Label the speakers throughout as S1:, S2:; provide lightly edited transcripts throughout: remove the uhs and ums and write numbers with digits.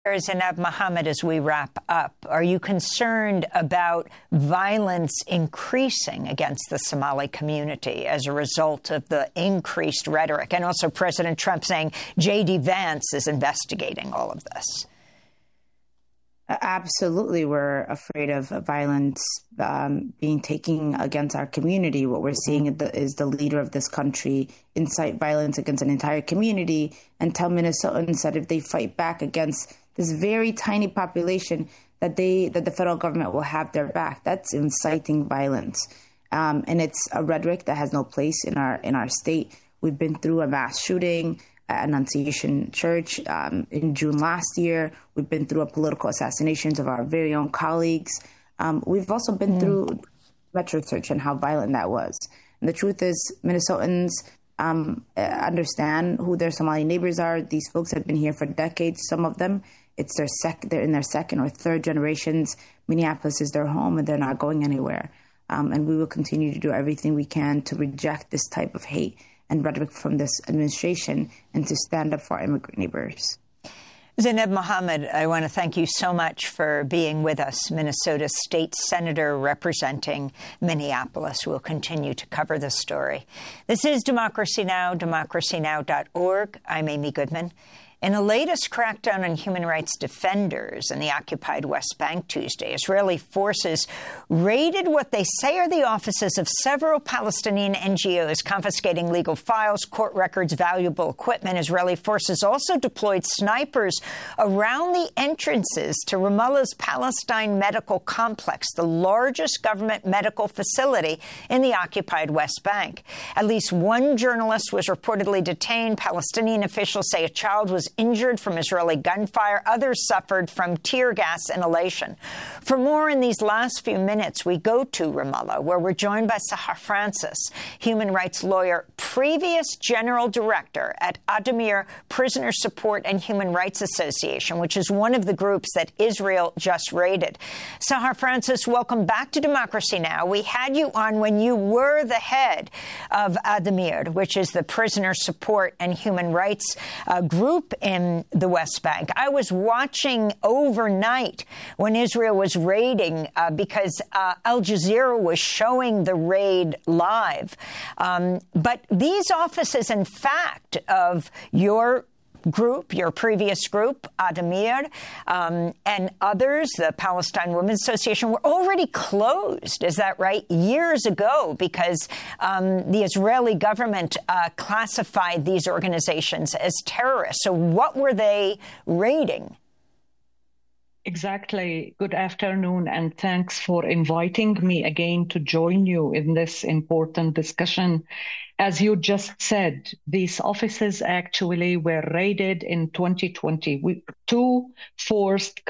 S1: Zainab Mohammed, as we wrap up, are you concerned about violence increasing against the Somali community as a result of the increased rhetoric? And also President Trump saying J.D. Vance is investigating all of this.
S2: Absolutely. We're afraid of violence being taken against our community. What we're seeing is the leader of this country incite violence against an entire community and tell Minnesotans that if they fight back against this very tiny population, that the federal government will have their back. That's inciting violence. And it's a rhetoric that has no place in our state. We've been through a mass shooting at Annunciation Church in June last year. We've been through political assassinations of our very own colleagues. We've also been through Metro Church and how violent that was. And the truth is, Minnesotans understand who their Somali neighbors are. These folks have been here for decades. Some of them, they're in their second or third generations. Minneapolis is their home, and they're not going anywhere. And we will continue to do everything we can to reject this type of hate and rhetoric from this administration and to stand up for our immigrant neighbors.
S1: Zainab Mohammed, I want to thank you so much for being with us, Minnesota State Senator representing Minneapolis. We'll continue to cover this story. This is Democracy Now!, democracynow.org. I'm Amy Goodman. In the latest crackdown on human rights defenders in the occupied West Bank Tuesday, Israeli forces raided what they say are the offices of several Palestinian NGOs, confiscating legal files, court records, valuable equipment. Israeli forces also deployed snipers around the entrances to Ramallah's Palestine Medical Complex, the largest government medical facility in the occupied West Bank. At least one journalist was reportedly detained. Palestinian officials say a child was injured from Israeli gunfire. Others suffered from tear gas inhalation. For more in these last few minutes, we go to Ramallah, where we're joined by Sahar Francis, human rights lawyer, previous general director at Addameer Prisoner Support and Human Rights Association, which is one of the groups that Israel just raided. Sahar Francis, welcome back to Democracy Now! We had you on when you were the head of Addameer, which is the prisoner support and human rights group in the West Bank. I was watching overnight when Israel was raiding because Al Jazeera was showing the raid live. But these offices, in fact, of your group, your previous group, Addameer, and others, the Palestine Women's Association, were already closed. Is that right? Years ago, because the Israeli government classified these organizations as terrorists. So what were they raiding?
S3: Exactly. Good afternoon, and thanks for inviting me again to join you in this important discussion. As you just said, these offices actually were raided in 2020. Two forced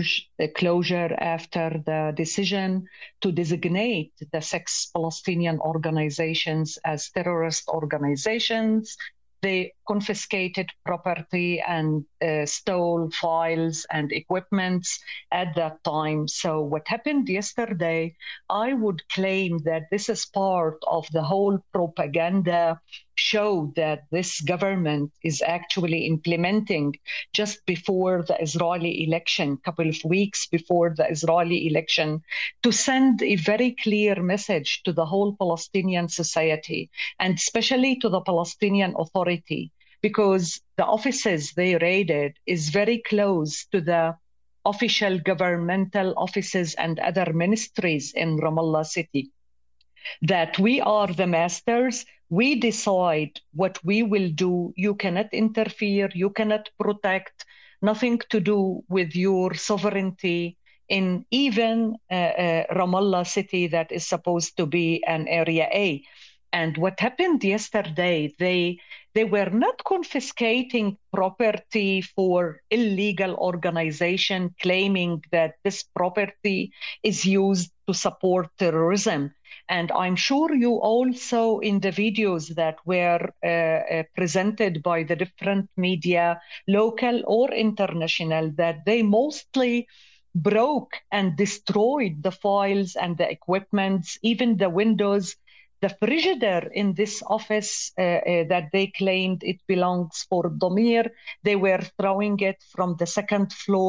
S3: closure after the decision to designate the 6 Palestinian organizations as terrorist organizations. They confiscated property and stole files and equipments at that time. So what happened yesterday, I would claim that this is part of the whole propaganda show that this government is actually implementing just before the Israeli election, a couple of weeks before the Israeli election, to send a very clear message to the whole Palestinian society, and especially to the Palestinian Authority, because the offices they raided is very close to the official governmental offices and other ministries in Ramallah city. That we are the masters, we decide what we will do. You cannot interfere, you cannot protect, nothing to do with your sovereignty in even Ramallah city that is supposed to be an Area A. And what happened yesterday, they were not confiscating property for illegal organization, claiming that this property is used to support terrorism. And I'm sure you also in the videos that were presented by the different media, local or international, that they mostly broke and destroyed the files and the equipments, even the windows. The frigidaire in this office that they claimed it belongs for Addameer, they were throwing it from the second floor